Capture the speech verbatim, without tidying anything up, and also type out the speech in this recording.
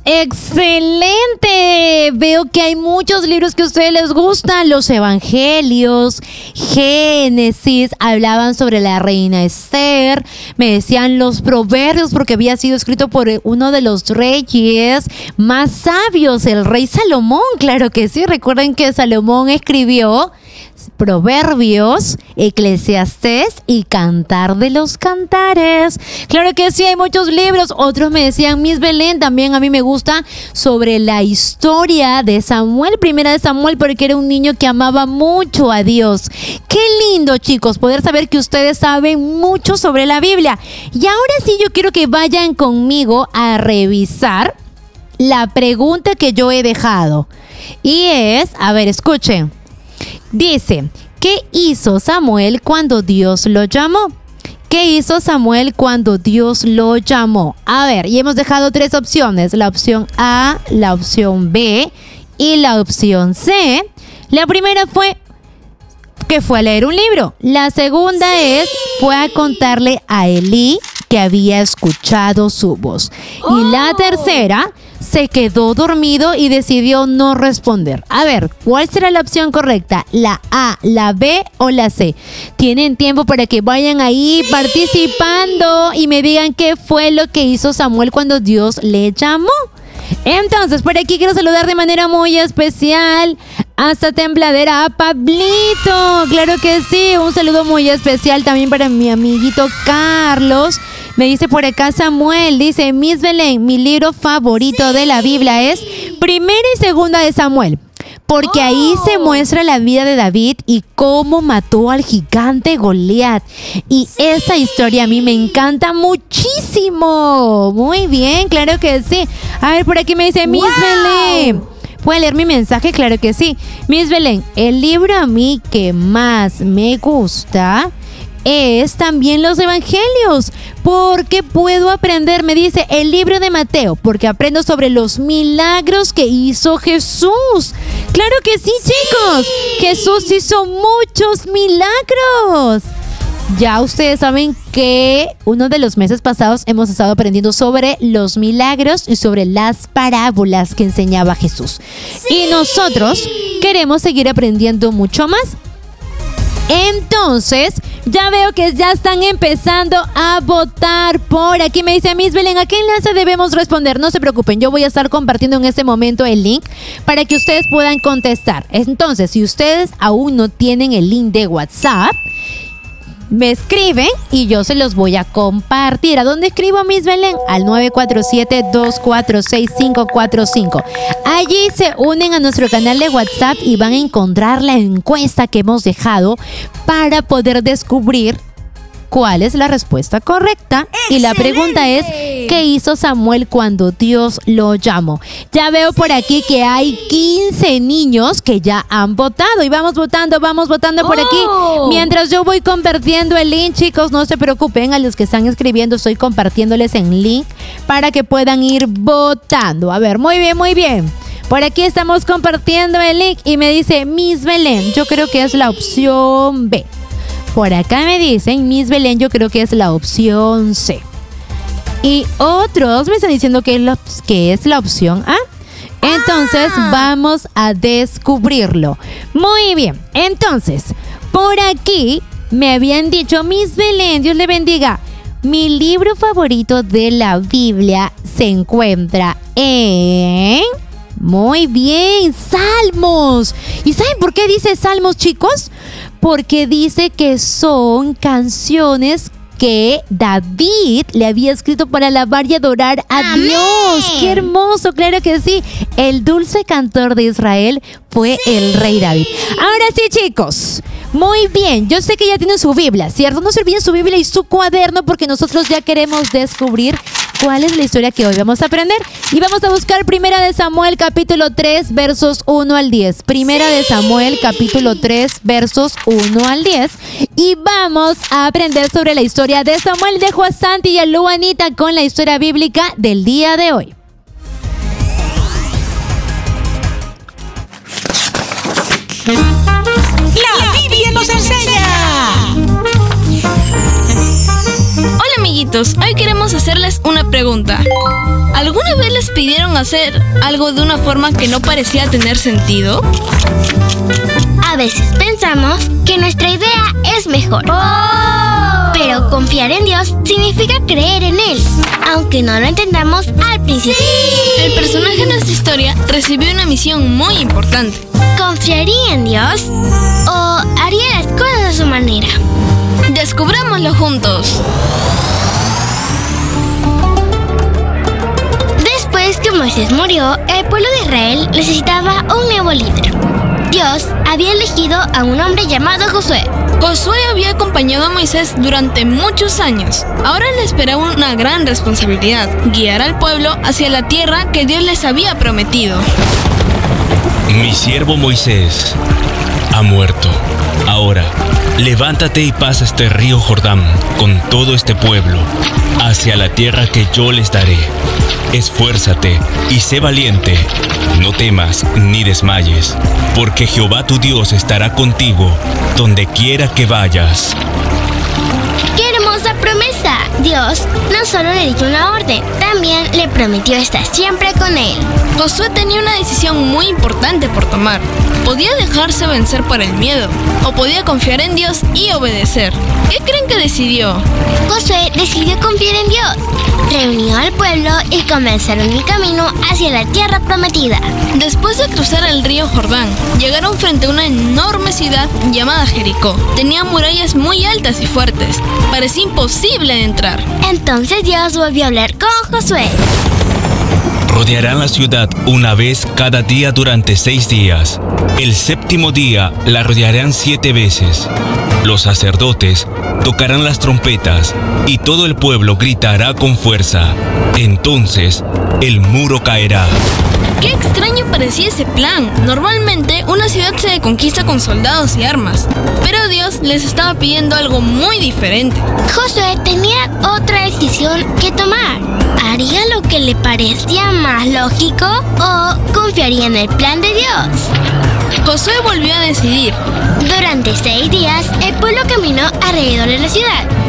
¡Excelente! Veo que hay muchos libros que a ustedes les gustan. Los Evangelios, Génesis, hablaban sobre la reina Esther. Me decían los Proverbios porque había sido escrito por uno de los reyes más sabios, el rey Salomón. Claro que sí, recuerden que Salomón escribió Proverbios, Eclesiastés y Cantar de los Cantares. Claro que sí, hay muchos libros. Otros me decían, Miss Belén, también a mí me gusta sobre la historia de Samuel, primera de Samuel, porque era un niño que amaba mucho a Dios. Qué lindo, chicos, poder saber que ustedes saben mucho sobre la Biblia. Y ahora sí, yo quiero que vayan conmigo a revisar la pregunta que yo he dejado. Y es, a ver, escuchen. Dice, ¿qué hizo Samuel cuando Dios lo llamó? ¿Qué hizo Samuel cuando Dios lo llamó? A ver, y hemos dejado tres opciones. La opción A, la opción B y la opción C. La primera fue que fue a leer un libro. La segunda sí. es, fue a contarle a Elí que había escuchado su voz. Oh. Y la tercera, se quedó dormido y decidió no responder. A ver, ¿cuál será la opción correcta? ¿La A, la B o la C? Tienen tiempo para que vayan ahí sí. participando y me digan qué fue lo que hizo Samuel cuando Dios le llamó. Entonces, por aquí quiero saludar de manera muy especial hasta Tembladera a Pablito. Claro que sí, un saludo muy especial también para mi amiguito Carlos. Me dice por acá Samuel, dice, Miss Belén, mi libro favorito de la Biblia es Primera y Segunda de Samuel. Porque ahí se muestra la vida de David y cómo mató al gigante Goliat. Y esa historia a mí me encanta muchísimo. Muy bien, claro que sí. A ver, por aquí me dice Miss wow. Belén. ¿Puede leer mi mensaje? Claro que sí. Miss Belén, el libro a mí que más me gusta es también los Evangelios, porque puedo aprender, me dice, el libro de Mateo, porque aprendo sobre los milagros que hizo Jesús. Claro que sí, sí. chicos, Jesús hizo muchos milagros. Ya ustedes saben que uno de los meses pasados hemos estado aprendiendo sobre los milagros y sobre las parábolas que enseñaba Jesús. Sí. Y nosotros queremos seguir aprendiendo mucho más. Entonces, ya veo que ya están empezando a votar. Por aquí me dice Miss Belén, ¿a qué enlace debemos responder? No se preocupen, yo voy a estar compartiendo en este momento el link para que ustedes puedan contestar. Entonces, si ustedes aún no tienen el link de WhatsApp, me escriben y yo se los voy a compartir. ¿A dónde escribo, Miss Belén? Al nueve cuatro siete, dos cuatro seis, cinco cuatro cinco. Allí se unen a nuestro canal de WhatsApp y van a encontrar la encuesta que hemos dejado para poder descubrir cuál es la respuesta correcta. ¡Excelente! Y la pregunta es, ¿qué hizo Samuel cuando Dios lo llamó? Ya veo por aquí que hay quince niños que ya han votado. Y vamos votando, vamos votando por aquí. Oh. Mientras yo voy compartiendo el link, chicos, no se preocupen. A los que están escribiendo, estoy compartiéndoles el link para que puedan ir votando. A ver, muy bien, muy bien. Por aquí estamos compartiendo el link y me dice Miss Belén, yo creo que es la opción B. Por acá me dicen, Miss Belén, yo creo que es la opción C. Y otros me están diciendo que es la, que es la opción A. Entonces, ah. vamos a descubrirlo. Muy bien. Entonces, por aquí me habían dicho, Miss Belén, Dios le bendiga. Mi libro favorito de la Biblia se encuentra en... Muy bien, Salmos. ¿Y saben por qué dice Salmos, chicos? Porque dice que son canciones que David le había escrito para alabar y adorar a ¡Amén! Dios. ¡Qué hermoso! Claro que sí. El dulce cantor de Israel fue sí. el rey David. Ahora sí, chicos. Muy bien. Yo sé que ya tienen su Biblia, ¿cierto? No se olviden su Biblia y su cuaderno porque nosotros ya queremos descubrir cuál es la historia que hoy vamos a aprender. Y vamos a buscar Primera de Samuel, capítulo tres, versos uno al diez. Primera sí. de Samuel, capítulo tres, versos uno al diez. Y vamos a aprender sobre la historia de Samuel. Dejo a Santi y a Luanita con la historia bíblica del día de hoy. La Biblia nos enseña. Hola amiguitos, hoy queremos hacerles una pregunta. ¿Alguna vez les pidieron hacer algo de una forma que no parecía tener sentido? A veces pensamos que nuestra idea es mejor. ¡Oh! Pero confiar en Dios significa creer en Él, aunque no lo entendamos al principio. ¡Sí! El personaje de esta historia recibió una misión muy importante. ¿Confiaría en Dios o haría las cosas a su manera? Descubrámoslo juntos. Después que Moisés murió, el pueblo de Israel necesitaba un nuevo líder. Dios había elegido a un hombre llamado Josué. Josué había acompañado a Moisés durante muchos años. Ahora le esperaba una gran responsabilidad: guiar al pueblo hacia la tierra que Dios les había prometido. Mi siervo Moisés ha muerto. Ahora, levántate y pasa este río Jordán con todo este pueblo hacia la tierra que yo les daré. Esfuérzate y sé valiente. No temas ni desmayes, porque Jehová tu Dios estará contigo donde quiera que vayas. ¡Qué hermosa promesa! Dios no solo le dio una orden, también le prometió estar siempre con él. Josué tenía una decisión muy importante por tomar. Podía dejarse vencer por el miedo, o podía confiar en Dios y obedecer. ¿Qué creen que decidió? Josué decidió confiar en Dios. Reunió al pueblo y comenzaron el camino hacia la tierra prometida. Después de cruzar el río Jordán, llegaron frente a una enorme ciudad llamada Jericó. Tenía murallas muy altas y fuertes. Parecía imposible de entrar. Entonces Dios volvió a hablar con Josué. Rodearán la ciudad una vez cada día durante seis días. El séptimo día la rodearán siete veces. Los sacerdotes tocarán las trompetas y todo el pueblo gritará con fuerza. Entonces el muro caerá. ¡Qué extraño parecía ese plan! Normalmente una ciudad se conquista con soldados y armas, pero Dios les estaba pidiendo algo muy diferente. Josué tenía otra decisión que tomar. ¿Haría lo que le parecía más lógico o confiaría en el plan de Dios? Josué volvió a decidir. Durante seis días, el pueblo caminó alrededor de la ciudad.